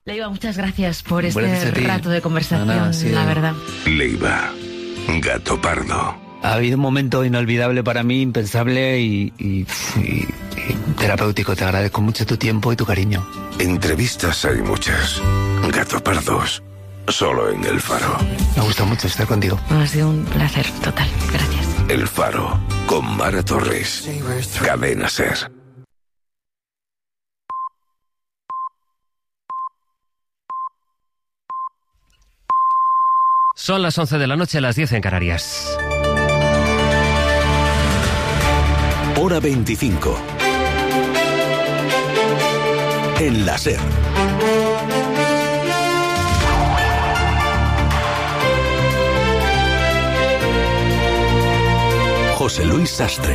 Leiva, muchas gracias por este rato de conversación, la verdad. Leiva, gato pardo. Ha habido un momento inolvidable para mí, impensable y terapéutico. Te agradezco mucho tu tiempo y tu cariño. Entrevistas hay muchas. Gato pardos, solo en El Faro. Me gusta mucho estar contigo. Ha sido un placer total. Gracias. El Faro, con Mara Torres. Cadena SER. Son las 11 de la noche, las 10 en Canarias. Hora 25. En la SER. José Luis Sastre.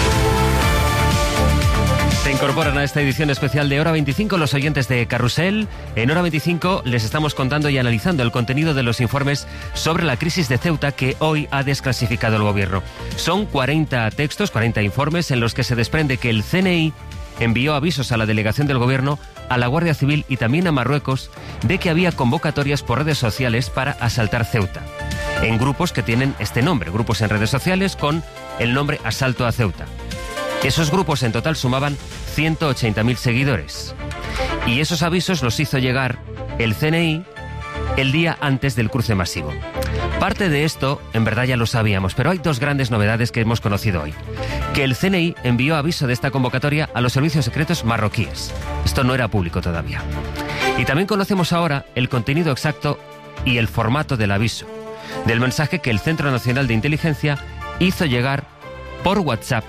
Se incorporan a esta edición especial de Hora 25 los oyentes de Carrusel. En Hora 25 les estamos contando y analizando el contenido de los informes sobre la crisis de Ceuta que hoy ha desclasificado el gobierno. Son 40 textos, 40 informes en los que se desprende que el CNI envió avisos a la delegación del gobierno, a la Guardia Civil y también a Marruecos de que había convocatorias por redes sociales para asaltar Ceuta, en grupos que tienen este nombre, grupos en redes sociales con el nombre Asalto a Ceuta. Esos grupos en total sumaban 180.000 seguidores. Y esos avisos los hizo llegar el CNI el día antes del cruce masivo. Parte de esto, en verdad ya lo sabíamos, pero hay dos grandes novedades que hemos conocido hoy. Que el CNI envió aviso de esta convocatoria a los servicios secretos marroquíes. Esto no era público todavía. Y también conocemos ahora el contenido exacto y el formato del aviso, del mensaje que el Centro Nacional de Inteligencia hizo llegar por WhatsApp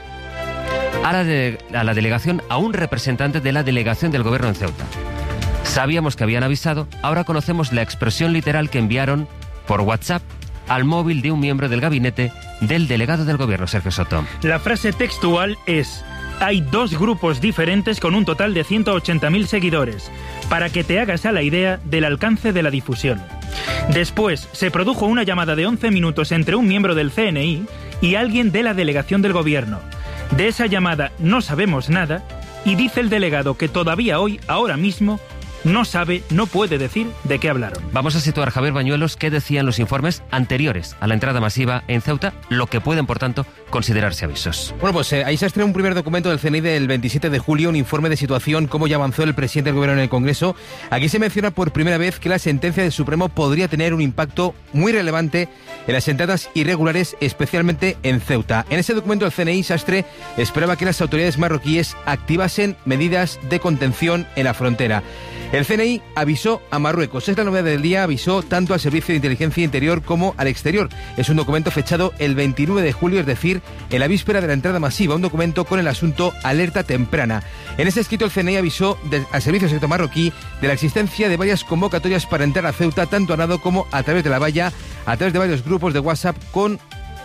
a la delegación, a un representante de la delegación del gobierno en Ceuta. Sabíamos que habían avisado, ahora conocemos la expresión literal que enviaron por WhatsApp al móvil de un miembro del gabinete del delegado del gobierno, Sergio Soto. La frase textual es: hay dos grupos diferentes con un total de 180.000 seguidores, para que te hagas a la idea del alcance de la difusión. Después se produjo una llamada de 11 minutos entre un miembro del CNI y alguien de la delegación del gobierno. De esa llamada no sabemos nada y dice el delegado que todavía hoy, ahora mismo, no sabe, no puede decir de qué hablaron. Vamos a situar, Javier Bañuelos, qué decían los informes anteriores a la entrada masiva en Ceuta, lo que pueden, por tanto, considerarse avisos. Bueno, pues ahí se estrenó un primer documento del CNI del 27 de julio, un informe de situación, cómo ya avanzó el presidente del gobierno en el Congreso. Aquí se menciona por primera vez que la sentencia del Supremo podría tener un impacto muy relevante en las entradas irregulares, especialmente en Ceuta. En ese documento el CNI, Sastre, esperaba que las autoridades marroquíes activasen medidas de contención en la frontera. El CNI avisó a Marruecos. Es la novedad del día, avisó tanto al Servicio de Inteligencia Interior como al exterior. Es un documento fechado el 29 de julio, es decir, en la víspera de la entrada masiva, un documento con el asunto alerta temprana. En ese escrito el CNI avisó al Servicio Secreto marroquí de la existencia de varias convocatorias para entrar a Ceuta, tanto a nado como a través de la valla, a través de varios grupos de WhatsApp con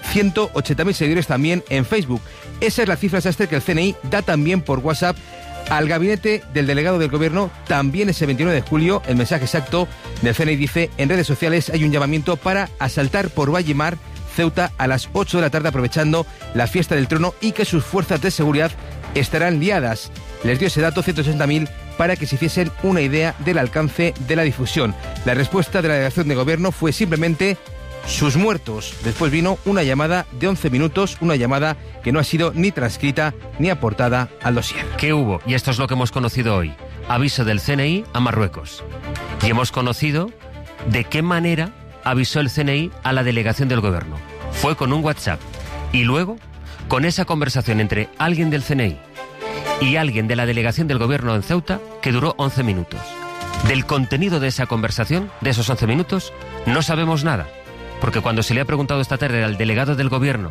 180.000 seguidores también en Facebook. Esa es la cifra, Sastre, que el CNI da también por WhatsApp al gabinete del delegado del gobierno. También ese 29 de julio, el mensaje exacto del CNI dice: en redes sociales hay un llamamiento para asaltar por Valle Mar Ceuta a las 8 de la tarde, aprovechando la fiesta del trono, y que sus fuerzas de seguridad estarán liadas. Les dio ese dato, 180.000, para que se hiciesen una idea del alcance de la difusión. La respuesta de la delegación de gobierno fue simplemente: sus muertos. Después vino una llamada de 11 minutos, una llamada que no ha sido ni transcrita ni aportada al dossier. ¿Qué hubo? Y esto es lo que hemos conocido hoy. Aviso del CNI a Marruecos. Y hemos conocido de qué manera avisó el CNI a la delegación del gobierno. Fue con un WhatsApp. Y luego, con esa conversación entre alguien del CNI y alguien de la delegación del gobierno en Ceuta, que duró 11 minutos. Del contenido de esa conversación, de esos 11 minutos, no sabemos nada. Porque cuando se le ha preguntado esta tarde al delegado del gobierno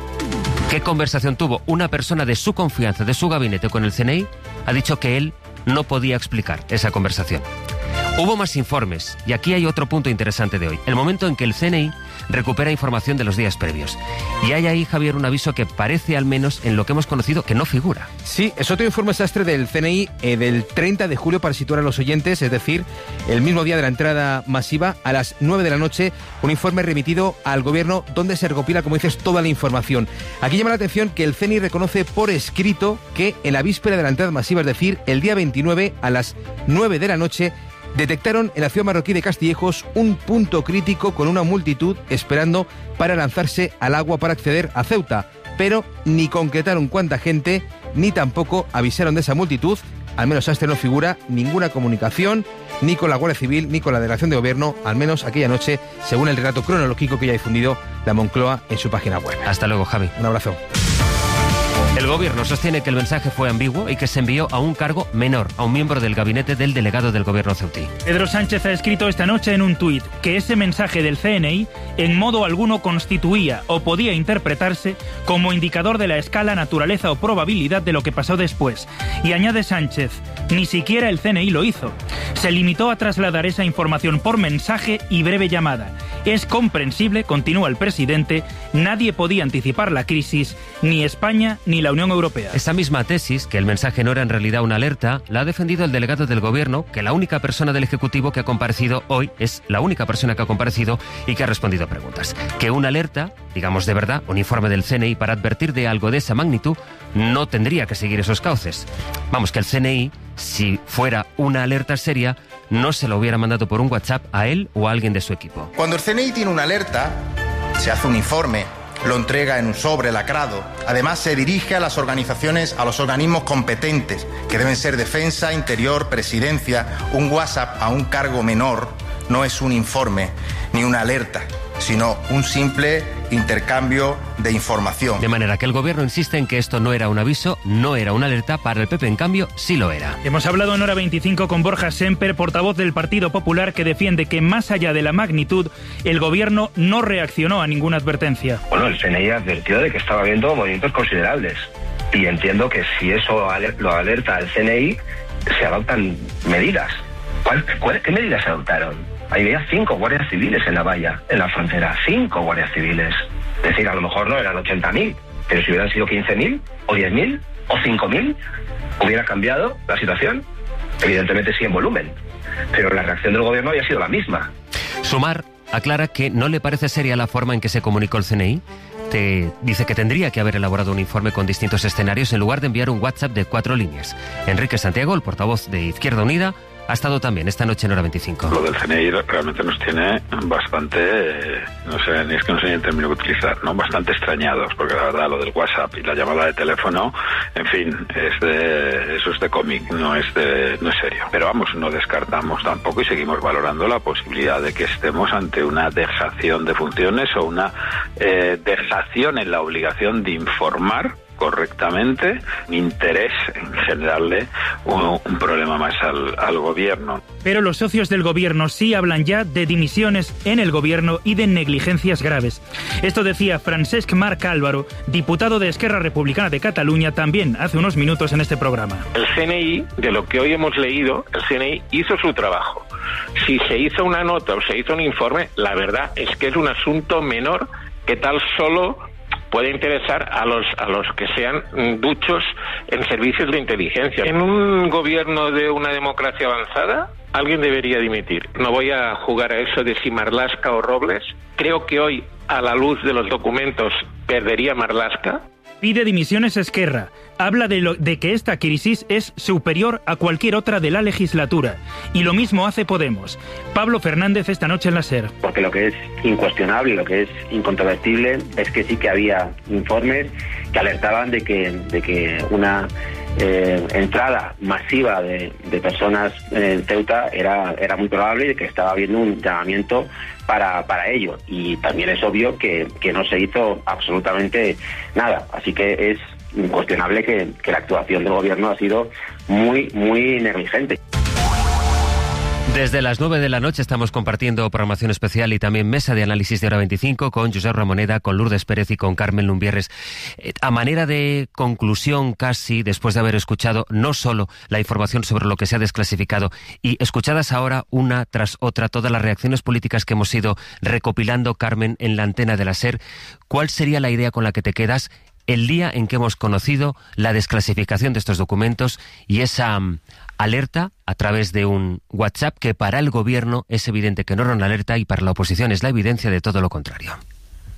qué conversación tuvo una persona de su confianza, de su gabinete con el CNI, ha dicho que él no podía explicar esa conversación. Hubo más informes, y aquí hay otro punto interesante de hoy. El momento en que el CNI recupera información de los días previos. Y hay ahí, Javier, un aviso que parece, al menos en lo que hemos conocido, que no figura. Sí, es otro informe, Sastre, del CNI del 30 de julio, para situar a los oyentes, es decir, el mismo día de la entrada masiva, a las 9 de la noche, un informe remitido al gobierno donde se recopila, como dices, toda la información. Aquí llama la atención que el CNI reconoce por escrito que en la víspera de la entrada masiva, es decir, el día 29 a las 9 de la noche, detectaron en la ciudad marroquí de Castillejos un punto crítico con una multitud esperando para lanzarse al agua para acceder a Ceuta, pero ni concretaron cuánta gente, ni tampoco avisaron de esa multitud. Al menos hasta no figura ninguna comunicación ni con la Guardia Civil ni con la Delegación de Gobierno, al menos aquella noche, según el relato cronológico que ya ha difundido la Moncloa en su página web. Hasta luego, Javi. Un abrazo. El gobierno sostiene que el mensaje fue ambiguo y que se envió a un cargo menor, a un miembro del gabinete del delegado del gobierno ceutí. Pedro Sánchez ha escrito esta noche en un tuit que ese mensaje del CNI en modo alguno constituía o podía interpretarse como indicador de la escala, naturaleza o probabilidad de lo que pasó después. Y añade Sánchez, ni siquiera el CNI lo hizo. Se limitó a trasladar esa información por mensaje y breve llamada. Es comprensible, continúa el presidente, nadie podía anticipar la crisis, ni España ni la Unión Europea. Esta misma tesis, que el mensaje no era en realidad una alerta, la ha defendido el delegado del gobierno, que la única persona del Ejecutivo que ha comparecido hoy es la única persona que ha comparecido y que ha respondido a preguntas. Que una alerta, digamos de verdad, un informe del CNI para advertir de algo de esa magnitud, no tendría que seguir esos cauces. Vamos, que el CNI, si fuera una alerta seria, no se lo hubiera mandado por un WhatsApp a él o a alguien de su equipo. Cuando el CNI tiene una alerta, se hace un informe, lo entrega en un sobre lacrado. Además, se dirige a las organizaciones, a los organismos competentes, que deben ser Defensa, Interior, Presidencia. Un WhatsApp a un cargo menor no es un informe ni una alerta, sino un simple intercambio de información. De manera que el gobierno insiste en que esto no era un aviso, no era una alerta, para el PP, en cambio, sí lo era. Hemos hablado en Hora 25 con Borja Semper, portavoz del Partido Popular, que defiende que más allá de la magnitud, el gobierno no reaccionó a ninguna advertencia. Bueno, el CNI advirtió de que estaba habiendo movimientos considerables y entiendo que si eso lo alerta al CNI, se adoptan medidas. ¿Qué medidas se adoptaron? Había 5 guardias civiles en la valla, en la frontera, 5 guardias civiles. Es decir, a lo mejor no eran 80.000, pero si hubieran sido 15.000, o 10.000, o 5.000, ¿hubiera cambiado la situación? Evidentemente sí en volumen, pero la reacción del gobierno había sido la misma. Sumar aclara que no le parece seria la forma en que se comunicó el CNI. Dice que tendría que haber elaborado un informe con distintos escenarios en lugar de enviar un WhatsApp de 4 líneas. Enrique Santiago, el portavoz de Izquierda Unida, ha estado también esta noche en Hora 25. Lo del CNI realmente nos tiene bastante, no sé ni el término que utilizar, ¿no? Bastante extrañados, porque la verdad lo del WhatsApp y la llamada de teléfono, en fin, eso es de cómic, no es serio. Pero vamos, no descartamos tampoco y seguimos valorando la posibilidad de que estemos ante una dejación de funciones o una dejación en la obligación de informar correctamente, interés en generarle un problema más al gobierno. Pero los socios del gobierno sí hablan ya de dimisiones en el gobierno y de negligencias graves. Esto decía Francesc Marc Álvaro, diputado de Esquerra Republicana de Cataluña, también hace unos minutos en este programa. El CNI, de lo que hoy hemos leído, el CNI hizo su trabajo. Si se hizo una nota o se hizo un informe, la verdad es que es un asunto menor que tal solo puede interesar a los que sean duchos en servicios de inteligencia. En un gobierno de una democracia avanzada, alguien debería dimitir. No voy a jugar a eso de si Marlaska o Robles. Creo que hoy, a la luz de los documentos, perdería Marlaska. Pide dimisiones Esquerra. Habla de que esta crisis es superior a cualquier otra de la legislatura. Y lo mismo hace Podemos. Pablo Fernández esta noche en la SER. Porque lo que es incuestionable, lo que es incontrovertible, es que sí que había informes que alertaban de que una entrada masiva de personas en Ceuta era muy probable y de que estaba habiendo un llamamiento para ello. Y también es obvio que no se hizo absolutamente nada. Así que es incuestionable que la actuación del gobierno ha sido muy, muy negligente. Desde las 9 de la noche estamos compartiendo programación especial y también mesa de análisis de Hora 25 con Josep Ramoneda, con Lourdes Pérez y con Carmen Lumbierres. A manera de conclusión casi, después de haber escuchado no solo la información sobre lo que se ha desclasificado y escuchadas ahora una tras otra todas las reacciones políticas que hemos ido recopilando, Carmen, en la antena de la SER, ¿cuál sería la idea con la que te quedas el día en que hemos conocido la desclasificación de estos documentos y esa alerta a través de un WhatsApp que para el gobierno es evidente que no era una alerta y para la oposición es la evidencia de todo lo contrario?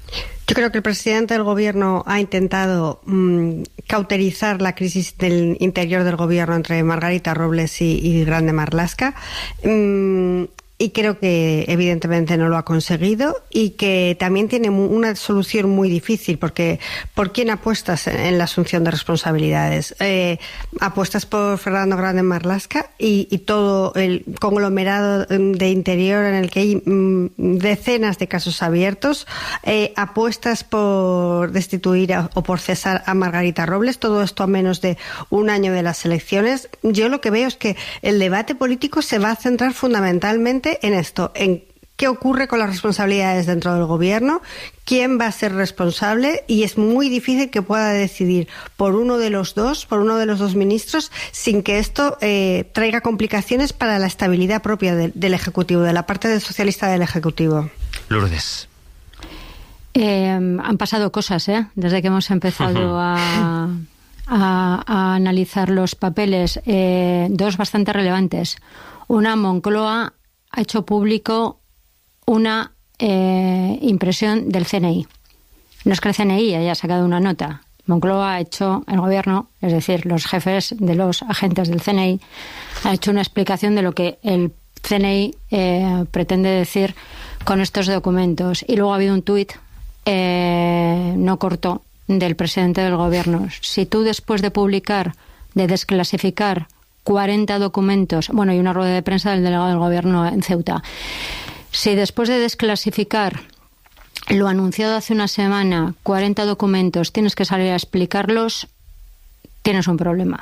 Yo creo que el presidente del Gobierno ha intentado cauterizar la crisis del interior del Gobierno entre Margarita Robles y Grande Marlaska. Y creo que evidentemente no lo ha conseguido y que también tiene una solución muy difícil, porque ¿por quién apuestas en la asunción de responsabilidades? Apuestas por Fernando Grande Marlaska y todo el conglomerado de interior en el que hay decenas de casos abiertos. Apuestas por destituir o por cesar a Margarita Robles, todo esto a menos de un año de las elecciones. Yo lo que veo es que el debate político se va a centrar fundamentalmente en esto, en qué ocurre con las responsabilidades dentro del Gobierno, quién va a ser responsable, y es muy difícil que pueda decidir por uno de los dos ministros, sin que esto traiga complicaciones para la estabilidad propia del Ejecutivo, de la parte del socialista del Ejecutivo. Lourdes. Han pasado cosas, desde que hemos empezado a analizar los papeles, dos bastante relevantes. Una, Moncloa ha hecho público una impresión del CNI. No es que el CNI haya sacado una nota. Moncloa ha hecho, el Gobierno, es decir, los jefes de los agentes del CNI, ha hecho una explicación de lo que el CNI pretende decir con estos documentos. Y luego ha habido un tuit no corto del presidente del Gobierno. Si tú, después de publicar, de desclasificar 40 documentos, bueno, y una rueda de prensa del delegado del Gobierno en Ceuta, si después de desclasificar lo anunciado hace una semana, 40 documentos, tienes que salir a explicarlos, tienes un problema.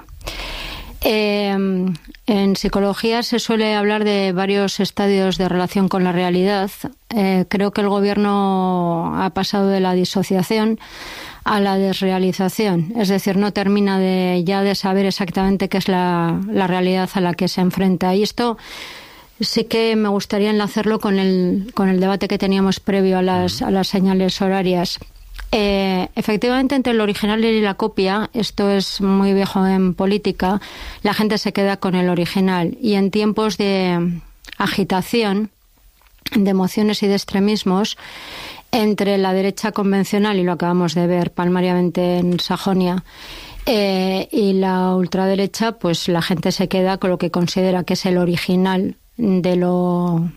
En psicología se suele hablar de varios estadios de relación con la realidad. Creo que el Gobierno ha pasado de la disociación a la desrealización, es decir, no termina de saber exactamente qué es la realidad a la que se enfrenta. Y esto sí que me gustaría enlazarlo con el debate que teníamos previo a las señales horarias. Efectivamente, entre el original y la copia, esto es muy viejo en política, la gente se queda con el original, y en tiempos de agitación, de emociones y de extremismos, entre la derecha convencional, y lo acabamos de ver palmariamente en Sajonia, y la ultraderecha, pues la gente se queda con lo que considera que es el original de lo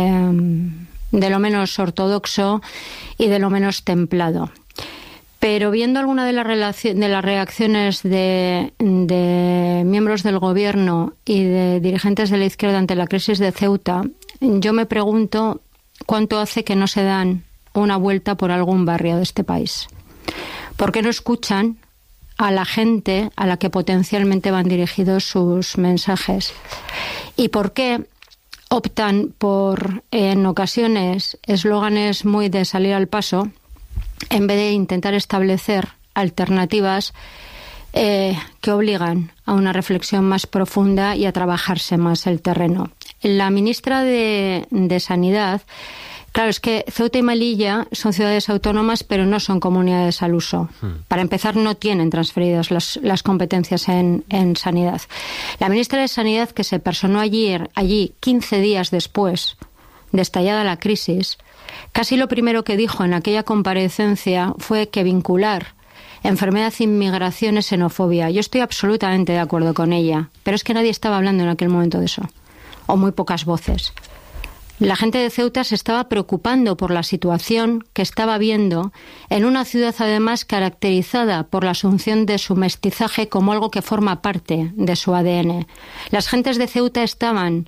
menos ortodoxo y de lo menos templado. Pero viendo alguna de las reacciones de miembros del Gobierno y de dirigentes de la izquierda ante la crisis de Ceuta, yo me pregunto cuánto hace que no se dan una vuelta por algún barrio de este país. ¿Por qué no escuchan a la gente a la que potencialmente van dirigidos sus mensajes? ¿Y por qué optan por, en ocasiones, eslóganes muy de salir al paso, en vez de intentar establecer alternativas que obligan a una reflexión más profunda y a trabajarse más el terreno? La ministra de Sanidad, claro, es que Ceuta y Melilla son ciudades autónomas, pero no son comunidades al uso. Para empezar, no tienen transferidas las competencias en sanidad. La ministra de Sanidad, que se personó allí 15 días después de estallada la crisis, casi lo primero que dijo en aquella comparecencia fue que vincular enfermedad e inmigración es xenofobia. Yo estoy absolutamente de acuerdo con ella, pero es que nadie estaba hablando en aquel momento de eso, o muy pocas voces. La gente de Ceuta se estaba preocupando por la situación que estaba viendo en una ciudad, además, caracterizada por la asunción de su mestizaje como algo que forma parte de su ADN. Las gentes de Ceuta estaban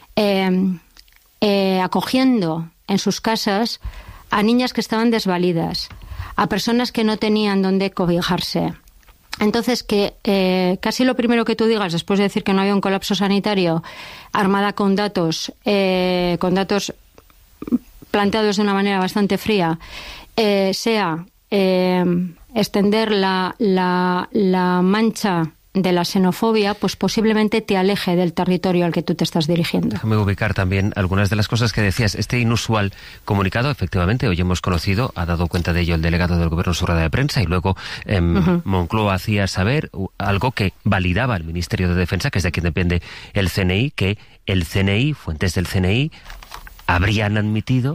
acogiendo en sus casas a niñas que estaban desvalidas, a personas que no tenían dónde cobijarse. Entonces, que casi lo primero que tú digas, después de decir que no había un colapso sanitario, armada con datos planteados de una manera bastante fría, sea extender la mancha de la xenofobia, pues posiblemente te aleje del territorio al que tú te estás dirigiendo. Déjame ubicar también algunas de las cosas que decías. Este inusual comunicado, efectivamente, hoy hemos conocido, ha dado cuenta de ello el delegado del Gobierno en su rueda de prensa, y luego Moncloa hacía saber algo que validaba el Ministerio de Defensa, que es de quien depende el CNI, que el CNI, fuentes del CNI, habrían admitido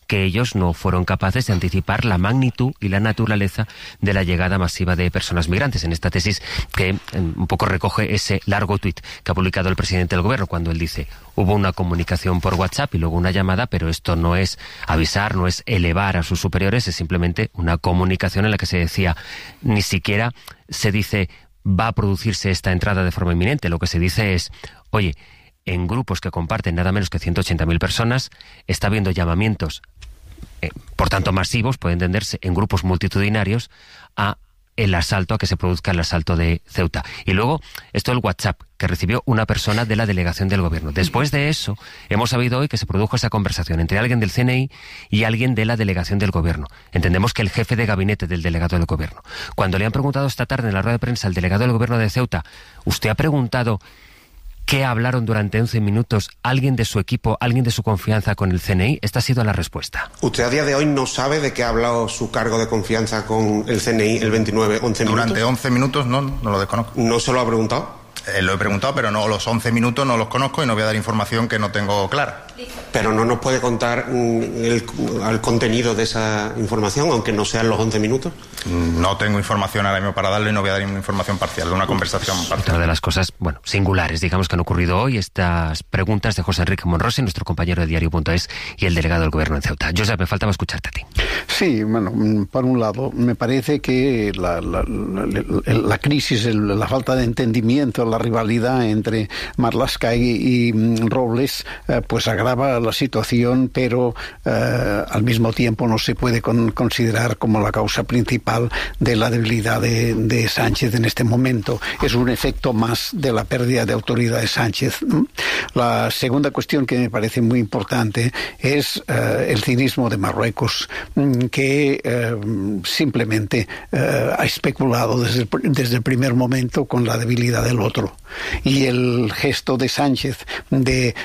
que ellos no fueron capaces de anticipar la magnitud y la naturaleza de la llegada masiva de personas migrantes. En esta tesis que un poco recoge ese largo tuit que ha publicado el presidente del gobierno, cuando él dice: hubo una comunicación por WhatsApp y luego una llamada, pero esto no es avisar, no es elevar a sus superiores, es simplemente una comunicación en la que se decía, ni siquiera se dice va a producirse esta entrada de forma inminente. Lo que se dice es, oye, en grupos que comparten nada menos que 180.000 personas, está habiendo llamamientos, por tanto masivos, puede entenderse, en grupos multitudinarios, a que se produzca el asalto de Ceuta. Y luego, esto del WhatsApp, que recibió una persona de la delegación del gobierno. Después de eso, hemos sabido hoy que se produjo esa conversación entre alguien del CNI y alguien de la delegación del gobierno. Entendemos que el jefe de gabinete del delegado del gobierno. Cuando le han preguntado esta tarde en la rueda de prensa al delegado del gobierno de Ceuta, ¿usted ha preguntado qué hablaron durante 11 minutos alguien de su equipo, alguien de su confianza con el CNI? Esta ha sido la respuesta. ¿Usted a día de hoy no sabe de qué ha hablado su cargo de confianza con el CNI el 29, 11 minutos? Durante 11 minutos no lo desconozco. ¿No se lo ha preguntado? Lo he preguntado, pero no, los 11 minutos no los conozco y no voy a dar información que no tengo clara. Pero no nos puede contar el contenido de esa información, aunque no sean los 11 minutos. No tengo información ahora mismo para darle y no voy a dar una información parcial, de una conversación parcial. Otra de las cosas, singulares, digamos, que han ocurrido hoy, estas preguntas de José Enrique Monrosi, nuestro compañero de Diario.es y el delegado del gobierno en Ceuta. Josep, me faltaba escucharte a ti. Sí, por un lado, me parece que la crisis, la falta de entendimiento, la rivalidad entre Marlaska y Robles, pues agrava la situación, pero al mismo tiempo no se puede considerar como la causa principal de la debilidad de Sánchez en este momento. Es un efecto más de la pérdida de autoridad de Sánchez, ¿no? La segunda cuestión que me parece muy importante es el cinismo de Marruecos, que simplemente ha especulado desde el primer momento con la debilidad del otro. Y el gesto de Sánchez de,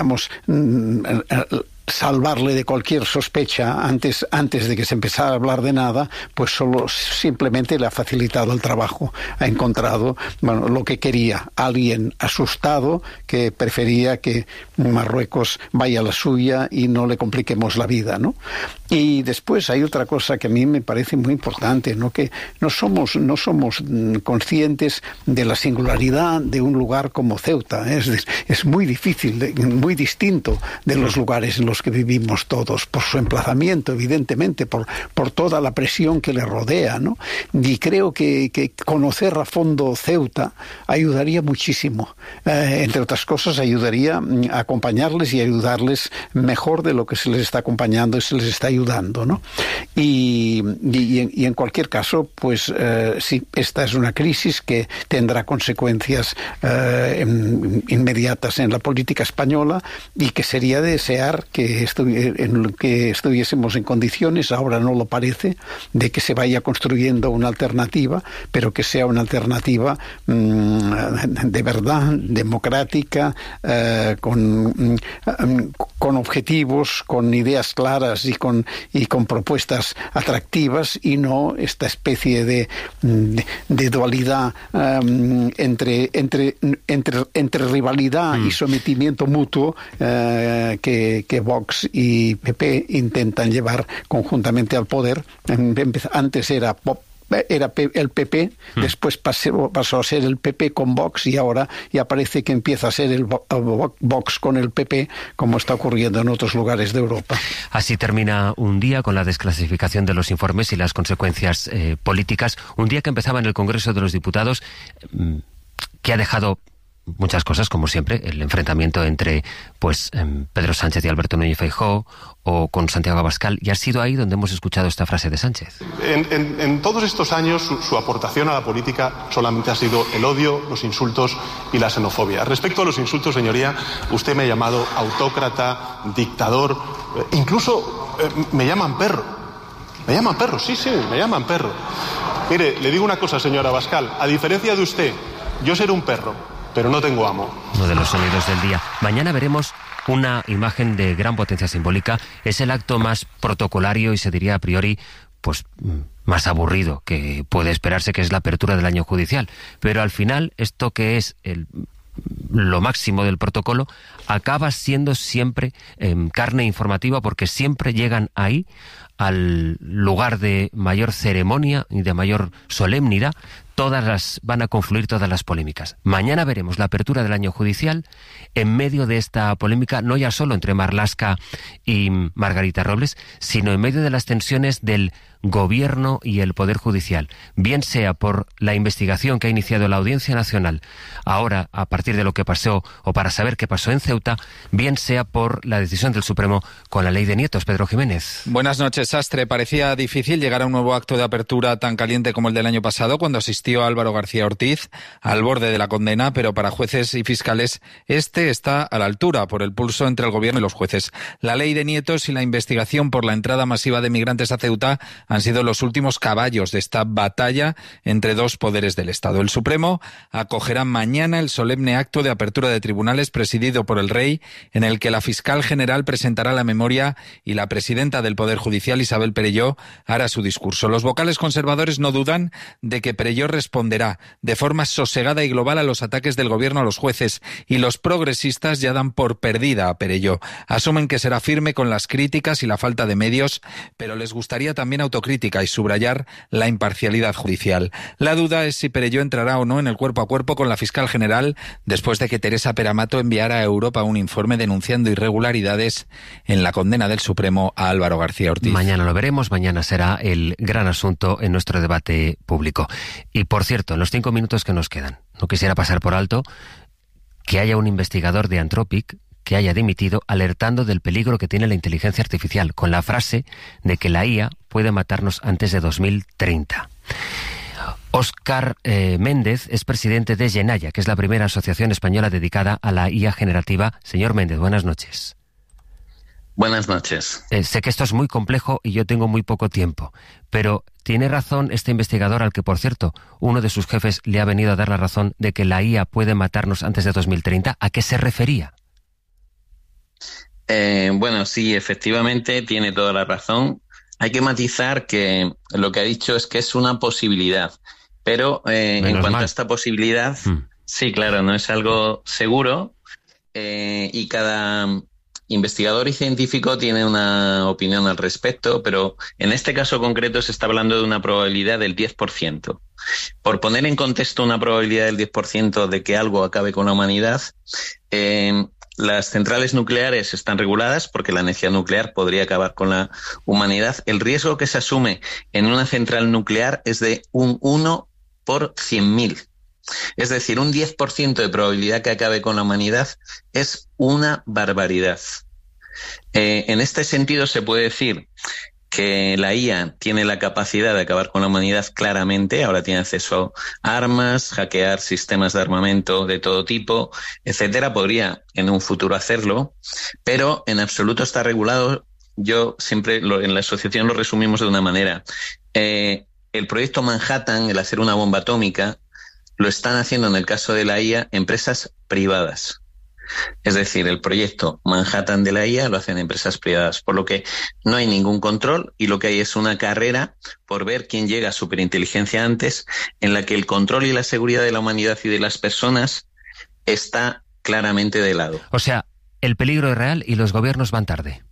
salvarle de cualquier sospecha antes de que se empezara a hablar de nada, pues solo simplemente le ha facilitado el trabajo. Ha encontrado lo que quería, alguien asustado que prefería que Marruecos vaya a la suya y no le compliquemos la vida, ¿no? Y después hay otra cosa que a mí me parece muy importante, ¿no? Que no somos conscientes de la singularidad de un lugar como Ceuta. Es muy difícil, muy distinto de los lugares en los que vivimos todos, por su emplazamiento, evidentemente, por toda la presión que le rodea, ¿no? Y creo que conocer a fondo Ceuta ayudaría muchísimo. Entre otras cosas, ayudaría a acompañarles y ayudarles mejor de lo que se les está acompañando y se les está ayudando, ¿no? Y en cualquier caso, pues sí, esta es una crisis que tendrá consecuencias inmediatas en la política española y que sería desear que estuviésemos en condiciones, ahora no lo parece, de que se vaya construyendo una alternativa, pero que sea una alternativa de verdad, democrática, con objetivos, con ideas claras y con propuestas atractivas, y no esta especie de dualidad entre rivalidad y sometimiento mutuo que Vox y PP intentan llevar conjuntamente al poder. Antes era el PP, después pasó a ser el PP con Vox, y ahora ya parece que empieza a ser el Vox con el PP, como está ocurriendo en otros lugares de Europa. Así termina un día con la desclasificación de los informes y las consecuencias políticas. Un día que empezaba en el Congreso de los Diputados, que ha dejado muchas cosas, como siempre, el enfrentamiento entre Pedro Sánchez y Alberto Núñez Feijóo, o con Santiago Abascal, y ha sido ahí donde hemos escuchado esta frase de Sánchez. En todos estos años su aportación a la política solamente ha sido el odio, los insultos y la xenofobia. Respecto a los insultos, señoría, usted me ha llamado autócrata, dictador, incluso me llaman perro. Me llaman perro, sí, me llaman perro. Mire, le digo una cosa, señora Abascal, a diferencia de usted, yo seré un perro, pero no tengo amo. Uno de los sonidos del día. Mañana veremos una imagen de gran potencia simbólica. Es el acto más protocolario y se diría a priori, más aburrido que puede esperarse, que es la apertura del año judicial. Pero al final, esto que es el lo máximo del protocolo, acaba siendo siempre carne informativa, porque siempre llegan ahí, al lugar de mayor ceremonia y de mayor solemnidad, van a confluir todas las polémicas. Mañana veremos la apertura del año judicial en medio de esta polémica, no ya solo entre Marlaska y Margarita Robles, sino en medio de las tensiones del Gobierno y el Poder Judicial, bien sea por la investigación que ha iniciado la Audiencia Nacional ahora a partir de lo que pasó o para saber qué pasó en Ceuta, bien sea por la decisión del Supremo con la ley de nietos. Pedro Jiménez. Buenas noches, Sastre. Parecía difícil llegar a un nuevo acto de apertura tan caliente como el del año pasado, cuando asistió Álvaro García Ortiz al borde de la condena, pero para jueces y fiscales este está a la altura por el pulso entre el Gobierno y los jueces. La ley de nietos y la investigación por la entrada masiva de migrantes a Ceuta han sido los últimos caballos de esta batalla entre dos poderes del Estado. El Supremo acogerá mañana el solemne acto de apertura de tribunales presidido por el Rey, en el que la fiscal general presentará la memoria y la presidenta del Poder Judicial, Isabel Perelló, hará su discurso. Los vocales conservadores no dudan de que Perelló responderá de forma sosegada y global a los ataques del Gobierno a los jueces, y los progresistas ya dan por perdida a Perelló. Asumen que será firme con las críticas y la falta de medios, pero les gustaría también autocrítica y subrayar la imparcialidad judicial. La duda es si Perelló entrará o no en el cuerpo a cuerpo con la fiscal general después de que Teresa Peramato enviara a Europa un informe denunciando irregularidades en la condena del Supremo a Álvaro García Ortiz. Mañana lo veremos, mañana será el gran asunto en nuestro debate público. Y por cierto, en los 5 minutos que nos quedan, no quisiera pasar por alto que haya un investigador de Anthropic que haya dimitido alertando del peligro que tiene la inteligencia artificial, con la frase de que la IA puede matarnos antes de 2030. Óscar Méndez es presidente de Yenaya, que es la primera asociación española dedicada a la IA generativa. Señor Méndez, buenas noches. Buenas noches. Sé que esto es muy complejo y yo tengo muy poco tiempo, pero ¿tiene razón este investigador, al que, por cierto, uno de sus jefes le ha venido a dar la razón de que la IA puede matarnos antes de 2030? ¿A qué se refería? Bueno, sí, efectivamente tiene toda la razón. Hay que matizar que lo que ha dicho es que es una posibilidad, pero en cuanto a esta posibilidad, sí, claro, no es algo seguro, y cada investigador y científico tiene una opinión al respecto, pero en este caso concreto se está hablando de una probabilidad del 10%. Por poner en contexto una probabilidad del 10% de que algo acabe con la humanidad, las centrales nucleares están reguladas porque la energía nuclear podría acabar con la humanidad. El riesgo que se asume en una central nuclear es de un 1 por 100.000. Es decir, un 10% de probabilidad que acabe con la humanidad es una barbaridad. En este sentido se puede decir que la IA tiene la capacidad de acabar con la humanidad claramente. Ahora tiene acceso a armas, hackear sistemas de armamento de todo tipo, etcétera. Podría en un futuro hacerlo, pero en absoluto está regulado. Yo siempre en la asociación lo resumimos de una manera. El proyecto Manhattan, el hacer una bomba atómica, lo están haciendo en el caso de la IA empresas privadas. Es decir, el proyecto Manhattan de la IA lo hacen empresas privadas, por lo que no hay ningún control y lo que hay es una carrera por ver quién llega a superinteligencia antes, en la que el control y la seguridad de la humanidad y de las personas está claramente de lado. O sea, el peligro es real y los gobiernos van tarde.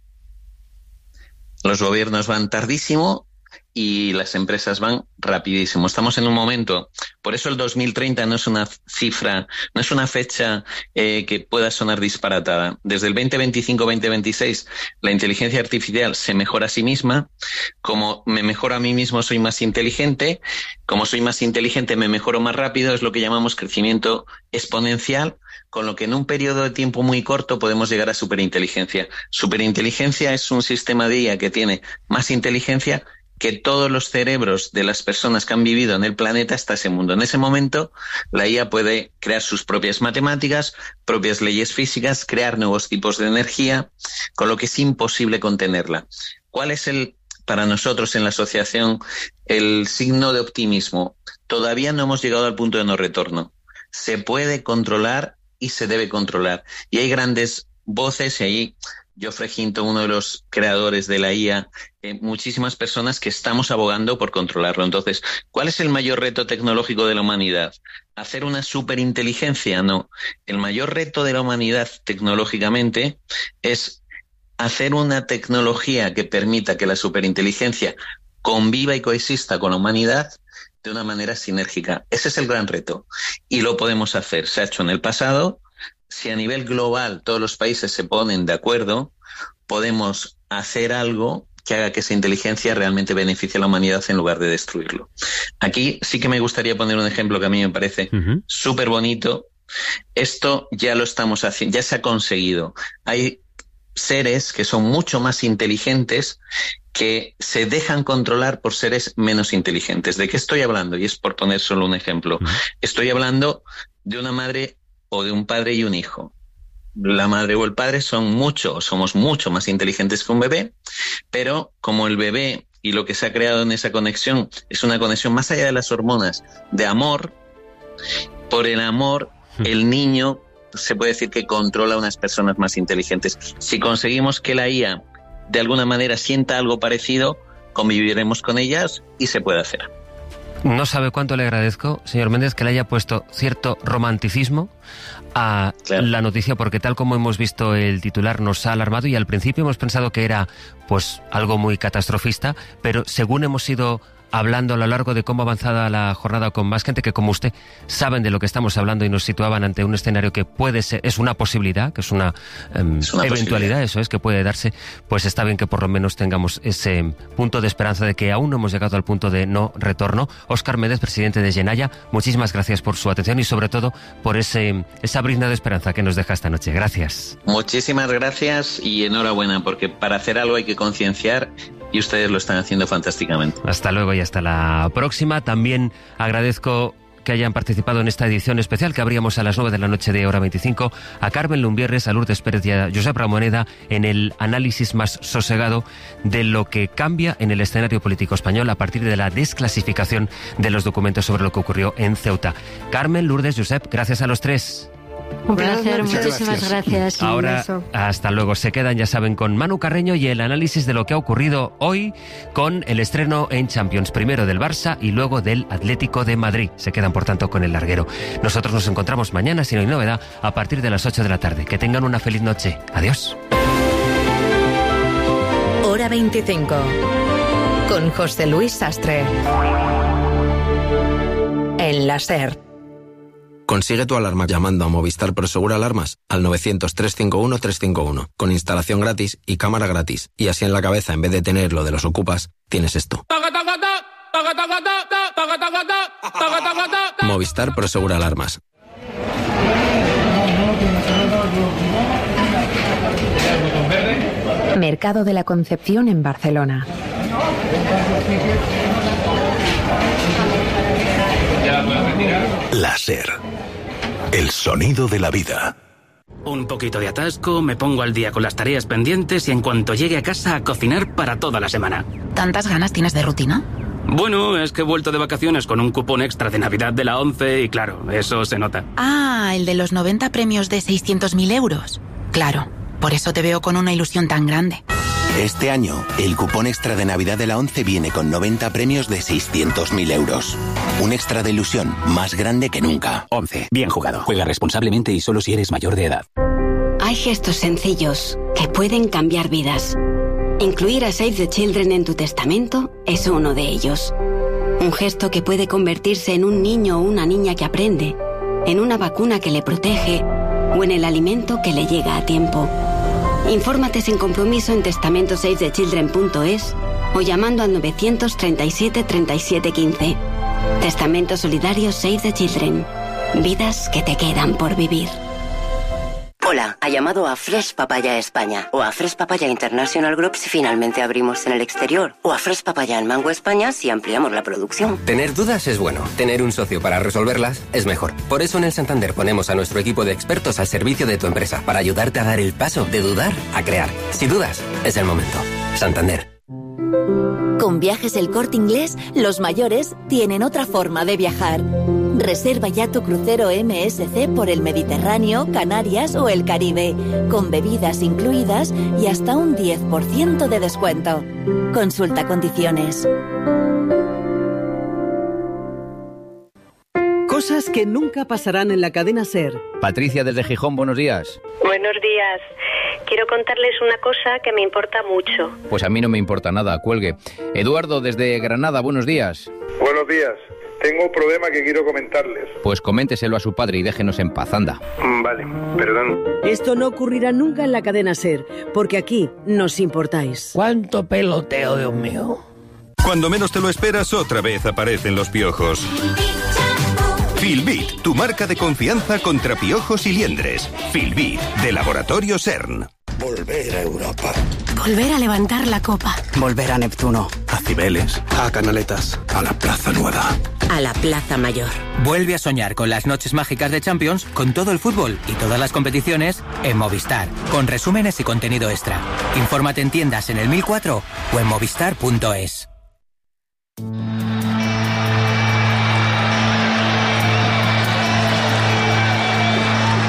Los gobiernos van tardísimo y las empresas van rapidísimo. Estamos en un momento, por eso el 2030 no es una cifra, no es una fecha que pueda sonar disparatada. Desde el 2025-2026 la inteligencia artificial se mejora a sí misma. Como me mejoro a mí mismo soy más inteligente, como soy más inteligente me mejoro más rápido, es lo que llamamos crecimiento exponencial, con lo que en un periodo de tiempo muy corto podemos llegar a superinteligencia. Superinteligencia es un sistema de IA que tiene más inteligencia que todos los cerebros de las personas que han vivido en el planeta hasta ese mundo. En ese momento, la IA puede crear sus propias matemáticas, propias leyes físicas, crear nuevos tipos de energía, con lo que es imposible contenerla. ¿Cuál es para nosotros en la asociación, el signo de optimismo? Todavía no hemos llegado al punto de no retorno. Se puede controlar y se debe controlar. Y hay grandes voces y hay Geoffrey Hinton, uno de los creadores de la IA, muchísimas personas que estamos abogando por controlarlo. Entonces, ¿cuál es el mayor reto tecnológico de la humanidad? ¿Hacer una superinteligencia? No. El mayor reto de la humanidad tecnológicamente es hacer una tecnología que permita que la superinteligencia conviva y coexista con la humanidad de una manera sinérgica. Ese es el gran reto. Y lo podemos hacer. Se ha hecho en el pasado. Si a nivel global todos los países se ponen de acuerdo, podemos hacer algo que haga que esa inteligencia realmente beneficie a la humanidad en lugar de destruirlo. Aquí sí que me gustaría poner un ejemplo que a mí me parece súper bonito. Esto ya lo estamos haciendo, ya se ha conseguido. Hay seres que son mucho más inteligentes que se dejan controlar por seres menos inteligentes. ¿De qué estoy hablando? Y es por poner solo un ejemplo. Estoy hablando de una madre o de un padre y un hijo. La madre o el padre somos mucho más inteligentes que un bebé, pero como el bebé y lo que se ha creado en esa conexión es una conexión más allá de las hormonas, de amor, por el amor, el niño se puede decir que controla a unas personas más inteligentes. Si conseguimos que la IA de alguna manera sienta algo parecido, conviviremos con ellas y se puede hacer. No sabe cuánto le agradezco, señor Méndez, que le haya puesto cierto romanticismo a la noticia, porque tal como hemos visto el titular nos ha alarmado y al principio hemos pensado que era pues algo muy catastrofista, pero según hemos ido hablando a lo largo de cómo avanzada la jornada con más gente que como usted saben de lo que estamos hablando y nos situaban ante un escenario que puede ser, es una posibilidad, que es una eventualidad, eso es, que puede darse, pues está bien que por lo menos tengamos ese punto de esperanza de que aún no hemos llegado al punto de no retorno. Óscar Méndez, presidente de Yenaya, muchísimas gracias por su atención y sobre todo por esa brizna de esperanza que nos deja esta noche. Gracias. Muchísimas gracias y enhorabuena, porque para hacer algo hay que concienciar y ustedes lo están haciendo fantásticamente. Hasta luego y hasta la próxima. También agradezco que hayan participado en esta edición especial que abríamos a las 9 de la noche de Hora 25, a Carmen Lumbierres, a Lourdes Pérez y a Josep Ramoneda en el análisis más sosegado de lo que cambia en el escenario político español a partir de la desclasificación de los documentos sobre lo que ocurrió en Ceuta. Carmen, Lourdes, Josep, gracias a los tres. Un placer, muchísimas gracias. Ahora, hasta luego. Se quedan, ya saben, con Manu Carreño y el análisis de lo que ha ocurrido hoy con el estreno en Champions, primero del Barça y luego del Atlético de Madrid. Se quedan, por tanto, con el larguero. Nosotros nos encontramos mañana, si no hay novedad, a partir de las 8 de la tarde. Que tengan una feliz noche. Adiós. Hora 25, con José Luis Sastre. En la SER. Consigue tu alarma llamando a Movistar Prosegur Alarmas al 900-351-351, con instalación gratis y cámara gratis. Y así en la cabeza, en vez de tener lo de los ocupas, tienes esto. Movistar Prosegur Alarmas. Mercado de la Concepción en Barcelona. La SER. El sonido de la vida. Un poquito de atasco, me pongo al día con las tareas pendientes y en cuanto llegue a casa a cocinar para toda la semana. ¿Tantas ganas tienes de rutina? Bueno, es que he vuelto de vacaciones con un cupón extra de Navidad de la 11 y claro, eso se nota. Ah, el de los 90 premios de 600.000 euros. Claro, por eso te veo con una ilusión tan grande. Este año, el cupón extra de Navidad de la 11 viene con 90 premios de 600.000 euros. Un extra de ilusión más grande que nunca. 11. Bien jugado. Juega responsablemente y solo si eres mayor de edad. Hay gestos sencillos que pueden cambiar vidas. Incluir a Save the Children en tu testamento es uno de ellos. Un gesto que puede convertirse en un niño o una niña que aprende, en una vacuna que le protege o en el alimento que le llega a tiempo. Infórmate sin compromiso en testamentosavethechildren.es o llamando al 937 37 15. Testamento solidario Save the Children. Vidas que te quedan por vivir. Hola, ha llamado a Fresh Papaya España o a Fresh Papaya International Group si finalmente abrimos en el exterior o a Fresh Papaya en Mango España si ampliamos la producción. Tener dudas es bueno, tener un socio para resolverlas es mejor. Por eso en el Santander ponemos a nuestro equipo de expertos al servicio de tu empresa para ayudarte a dar el paso de dudar a crear. Si dudas, es el momento. Santander. Con Viajes El Corte Inglés, los mayores tienen otra forma de viajar. Reserva ya tu crucero MSC por el Mediterráneo, Canarias o el Caribe, con bebidas incluidas y hasta un 10% de descuento. Consulta condiciones. Cosas que nunca pasarán en la cadena SER. Patricia desde Gijón, buenos días. Buenos días. Quiero contarles una cosa que me importa mucho. Pues a mí no me importa nada, cuelgue. Eduardo desde Granada, buenos días. Buenos días. Tengo un problema que quiero comentarles. Pues coménteselo a su padre y déjenos en paz, anda. Vale, perdón. Esto no ocurrirá nunca en la cadena SER, porque aquí nos importáis. ¿Cuánto peloteo, Dios mío? Cuando menos te lo esperas, otra vez aparecen los piojos. Filbit, tu marca de confianza contra piojos y liendres. Filbit, de Laboratorio CERN. Volver a Europa. Volver a levantar la copa. Volver a Neptuno. A Cibeles. A Canaletas. A la Plaza Nueva. A la Plaza Mayor. Vuelve a soñar con las noches mágicas de Champions, con todo el fútbol y todas las competiciones en Movistar, con resúmenes y contenido extra. Infórmate en tiendas en el 1004 o en movistar.es.